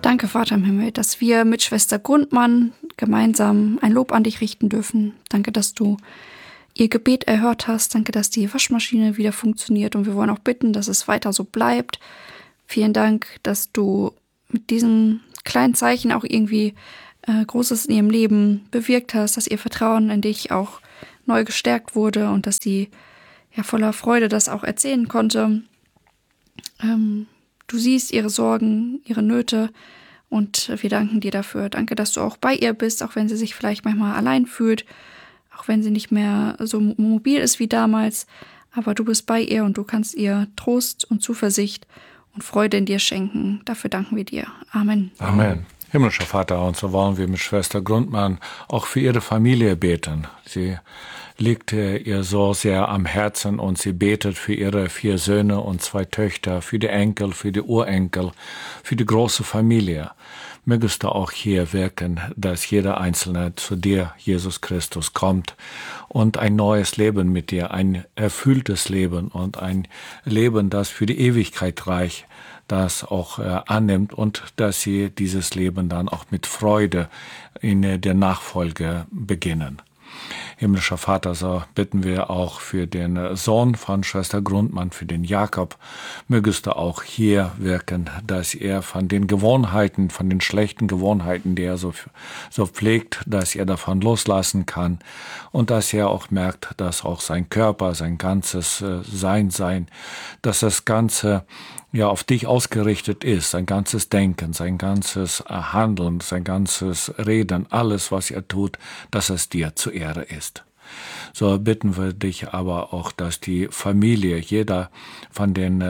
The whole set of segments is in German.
Danke, Vater im Himmel, dass wir mit Schwester Grundmann gemeinsam ein Lob an dich richten dürfen. Danke, dass du ihr Gebet erhört hast. Danke, dass die Waschmaschine wieder funktioniert. Und wir wollen auch bitten, dass es weiter so bleibt. Vielen Dank, dass du mit diesem kleinen Zeichen auch irgendwie Großes in ihrem Leben bewirkt hast, dass ihr Vertrauen in dich auch neu gestärkt wurde und dass sie voller Freude das auch erzählen konnte. Du siehst ihre Sorgen, ihre Nöte und wir danken dir dafür. Danke, dass du auch bei ihr bist, auch wenn sie sich vielleicht manchmal allein fühlt, auch wenn sie nicht mehr so mobil ist wie damals. Aber du bist bei ihr und du kannst ihr Trost und Zuversicht und Freude in dir schenken. Dafür danken wir dir. Amen. Amen. Himmlischer Vater, und so wollen wir mit Schwester Grundmann auch für ihre Familie beten. Sie liegt ihr so sehr am Herzen und sie betet für ihre 4 Söhne und 2 Töchter, für die Enkel, für die Urenkel, für die große Familie. Mögest du auch hier wirken, dass jeder Einzelne zu dir, Jesus Christus, kommt und ein neues Leben mit dir, ein erfülltes Leben und ein Leben, das für die Ewigkeit reicht, das auch annimmt und dass sie dieses Leben dann auch mit Freude in der Nachfolge beginnen. Himmlischer Vater, so bitten wir auch für den Sohn von Schwester Grundmann, für den Jakob. Mögest du auch hier wirken, dass er von den Gewohnheiten, von den schlechten Gewohnheiten, die er so pflegt, dass er davon loslassen kann und dass er auch merkt, dass auch sein Körper, sein ganzes Sein, dass das Ganze auf dich ausgerichtet ist, sein ganzes Denken, sein ganzes Handeln, sein ganzes Reden, alles, was er tut, dass es dir zur Ehre ist. So bitten wir dich aber auch, dass die Familie, jeder von den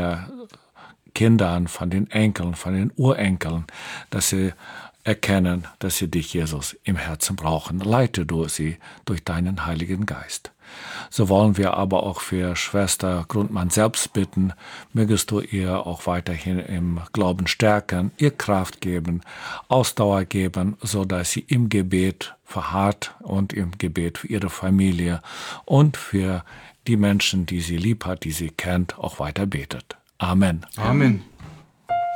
Kindern, von den Enkeln, von den Urenkeln, dass sie erkennen, dass sie dich, Jesus, im Herzen brauchen. Leite du sie durch deinen Heiligen Geist. So wollen wir aber auch für Schwester Grundmann selbst bitten, mögest du ihr auch weiterhin im Glauben stärken, ihr Kraft geben, Ausdauer geben, so dass sie im Gebet verharrt und im Gebet für ihre Familie und für die Menschen, die sie lieb hat, die sie kennt, auch weiter betet. Amen. Amen.